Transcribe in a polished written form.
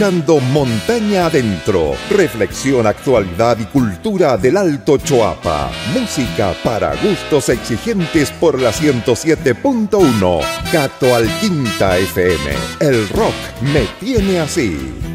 Montaña Adentro, reflexión, actualidad y cultura del Alto Choapa. Música para gustos exigentes por la 107.1. Gato al Quinta FM. El rock me tiene así.